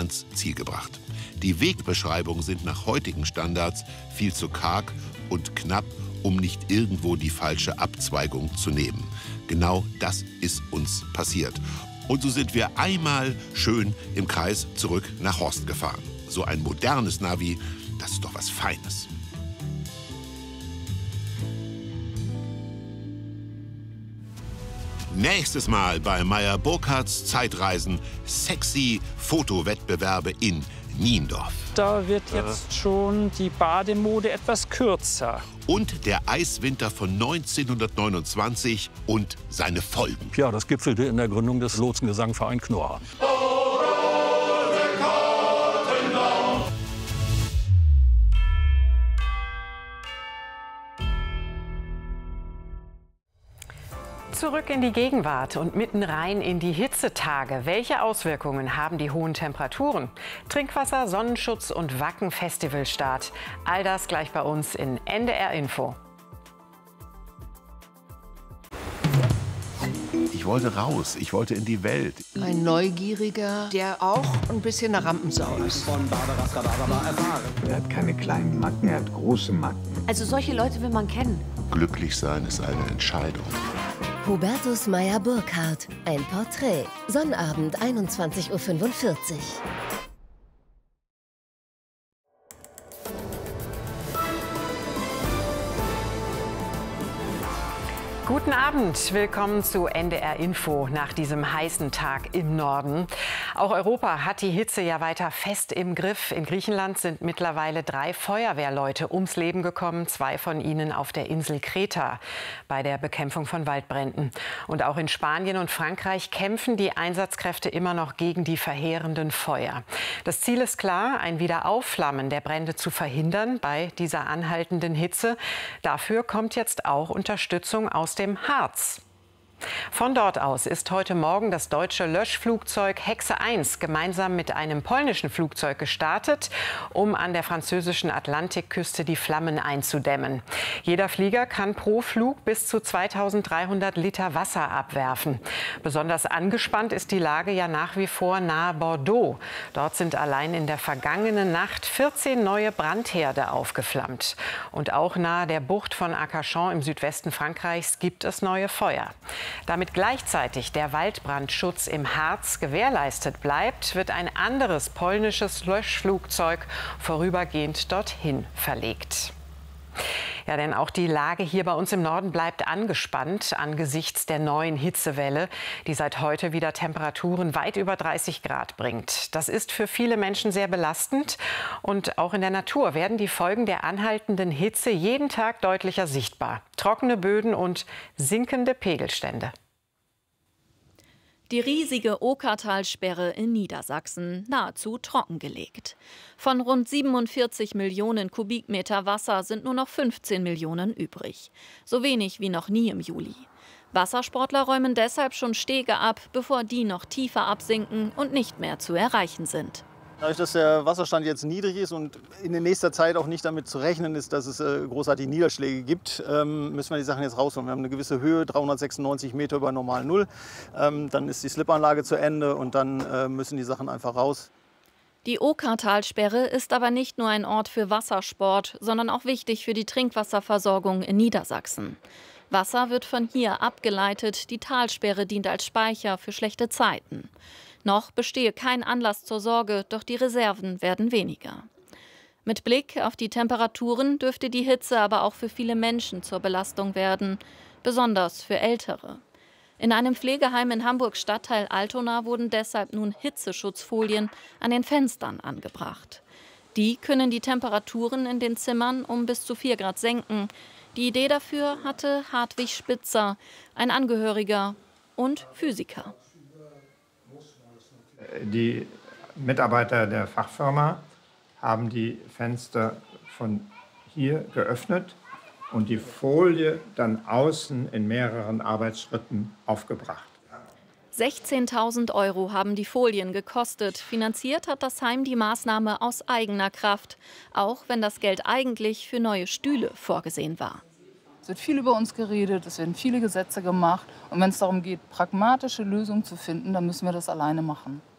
ans Ziel gebracht. Die Wegbeschreibungen sind nach heutigen Standards viel zu karg und knapp, um nicht irgendwo die falsche Abzweigung zu nehmen. Genau das ist uns passiert. Und so sind wir einmal schön im Kreis zurück nach Horst gefahren. So ein modernes Navi, das ist doch was Feines. Nächstes Mal bei Meyer Burkhardts Zeitreisen sexy Fotowettbewerbe in Niendorf. Da wird jetzt schon die Bademode etwas kürzer. Und der Eiswinter von 1929 und seine Folgen. Ja, das gipfelte in der Gründung des Lotsengesangvereins Knorr. Zurück in die Gegenwart und mitten rein in die Hitzetage. Welche Auswirkungen haben die hohen Temperaturen? Trinkwasser, Sonnenschutz und Wacken-Festivalstart. All das gleich bei uns in NDR Info. Ich wollte raus, ich wollte in die Welt. Ein Neugieriger, der auch ein bisschen eine Rampensau ist. Er hat keine kleinen Macken, er hat große Macken. Also solche Leute will man kennen. Glücklich sein ist eine Entscheidung. Hubertus Meyer Burkhardt, ein Porträt. Sonnabend 21:45 Uhr. Guten Abend, willkommen zu NDR Info nach diesem heißen Tag im Norden. Auch Europa hat die Hitze ja weiter fest im Griff. In Griechenland sind mittlerweile 3 Feuerwehrleute ums Leben gekommen, 2 von ihnen auf der Insel Kreta bei der Bekämpfung von Waldbränden. Und auch in Spanien und Frankreich kämpfen die Einsatzkräfte immer noch gegen die verheerenden Feuer. Das Ziel ist klar, ein Wiederaufflammen der Brände zu verhindern bei dieser anhaltenden Hitze. Dafür kommt jetzt auch Unterstützung aus dem Harz. Von dort aus ist heute Morgen das deutsche Löschflugzeug Hexe 1 gemeinsam mit einem polnischen Flugzeug gestartet, um an der französischen Atlantikküste die Flammen einzudämmen. Jeder Flieger kann pro Flug bis zu 2300 Liter Wasser abwerfen. Besonders angespannt ist die Lage ja nach wie vor nahe Bordeaux. Dort sind allein in der vergangenen Nacht 14 neue Brandherde aufgeflammt. Und auch nahe der Bucht von Arcachon im Südwesten Frankreichs gibt es neue Feuer. Damit gleichzeitig der Waldbrandschutz im Harz gewährleistet bleibt, wird ein anderes polnisches Löschflugzeug vorübergehend dorthin verlegt. Ja, denn auch die Lage hier bei uns im Norden bleibt angespannt angesichts der neuen Hitzewelle, die seit heute wieder Temperaturen weit über 30 Grad bringt. Das ist für viele Menschen sehr belastend. Und auch in der Natur werden die Folgen der anhaltenden Hitze jeden Tag deutlicher sichtbar. Trockene Böden und sinkende Pegelstände. Die riesige Okertalsperre in Niedersachsen nahezu trockengelegt. Von rund 47 Millionen Kubikmeter Wasser sind nur noch 15 Millionen übrig. So wenig wie noch nie im Juli. Wassersportler räumen deshalb schon Stege ab, bevor die noch tiefer absinken und nicht mehr zu erreichen sind. Dadurch, dass der Wasserstand jetzt niedrig ist und in nächster Zeit auch nicht damit zu rechnen ist, dass es großartige Niederschläge gibt, müssen wir die Sachen jetzt rausholen. Wir haben eine gewisse Höhe, 396 Meter über normal Null. Dann ist die Slipanlage zu Ende und dann müssen die Sachen einfach raus. Die Okertalsperre ist aber nicht nur ein Ort für Wassersport, sondern auch wichtig für die Trinkwasserversorgung in Niedersachsen. Wasser wird von hier abgeleitet, die Talsperre dient als Speicher für schlechte Zeiten. Noch bestehe kein Anlass zur Sorge, doch die Reserven werden weniger. Mit Blick auf die Temperaturen dürfte die Hitze aber auch für viele Menschen zur Belastung werden, besonders für Ältere. In einem Pflegeheim in Hamburgs Stadtteil Altona wurden deshalb nun Hitzeschutzfolien an den Fenstern angebracht. Die können die Temperaturen in den Zimmern um bis zu 4 Grad senken. Die Idee dafür hatte Hartwig Spitzer, ein Angehöriger und Physiker. Die Mitarbeiter der Fachfirma haben die Fenster von hier geöffnet und die Folie dann außen in mehreren Arbeitsschritten aufgebracht. 16.000 € haben die Folien gekostet. Finanziert hat das Heim die Maßnahme aus eigener Kraft, auch wenn das Geld eigentlich für neue Stühle vorgesehen war. Es wird viel über uns geredet, es werden viele Gesetze gemacht. Und wenn es darum geht, pragmatische Lösungen zu finden, dann müssen wir das alleine machen.